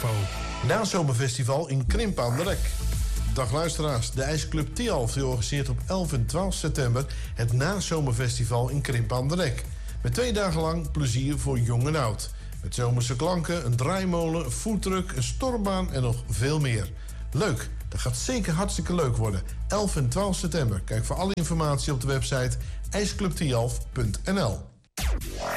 Expo. Nazomerfestival in Krimpen aan de Rek. Dag luisteraars, de IJsclub Tialf organiseert op 11 en 12 september het Nazomerfestival in Krimpen aan de Rek. Met 2 dagen lang plezier voor jong en oud. Met zomerse klanken, een draaimolen, een foodtruck, een stormbaan en nog veel meer. Leuk, dat gaat zeker hartstikke leuk worden. 11 en 12 september. Kijk voor alle informatie op de website ijsclubtialf.nl.